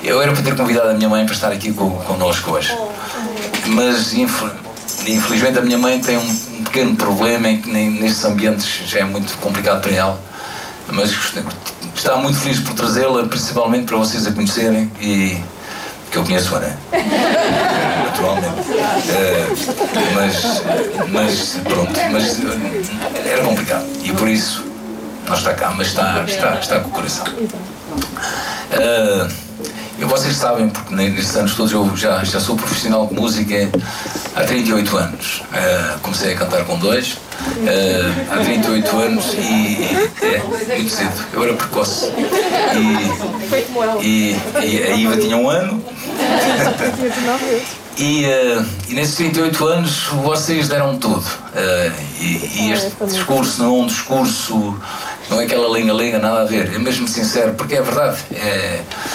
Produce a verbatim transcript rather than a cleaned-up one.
Eu era para ter convidado a minha mãe para estar aqui com, connosco hoje, mas infel- infelizmente a minha mãe tem um, um pequeno problema em que nem, nestes ambientes já é muito complicado para ela, mas está muito feliz por trazê-la, principalmente para vocês a conhecerem, e que eu conheço, não é? Naturalmente. Uh, mas, mas pronto, mas uh, era complicado e por isso não está cá, mas está, está, está com o coração. Uh, e vocês sabem, porque nestes anos todos eu já, já sou profissional de música há trinta e oito anos. Uh, comecei a cantar com dois, uh, há trinta e oito anos e é muito cedo, eu era precoce. E, e, e a Iva tinha um ano. E, uh, e nesses trinta e oito anos vocês deram tudo. Uh, e, e este discurso não é um discurso, não é aquela lenga-lenga, nada a ver. É mesmo sincero, porque é verdade. É,